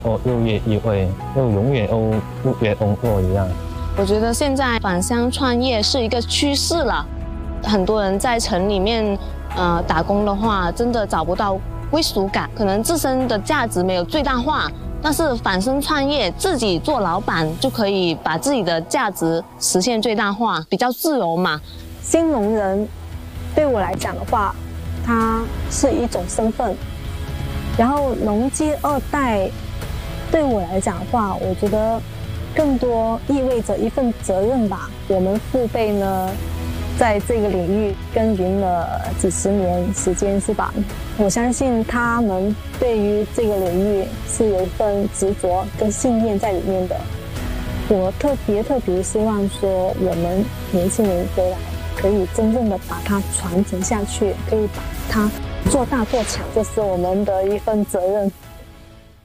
我又越一位，又永远都不别工作一样。 我觉得现在返乡创业是一个趋势了，很多人在城里面打工的话，真的找不到归属感，可能自身的价值没有最大化。但是返乡创业，自己做老板就可以把自己的价值实现最大化，比较自由嘛。 新农人对我来讲的话，它是一种身份。然后农机二代对我来讲的话，我觉得更多意味着一份责任吧。我们父辈呢，在这个领域耕耘了几十年时间，是吧？我相信他们对于这个领域是有一份执着跟信念在里面的。我特别希望说，我们年轻人回来可以真正的把它传承下去，可以把它做大做强，这是我们的一份责任。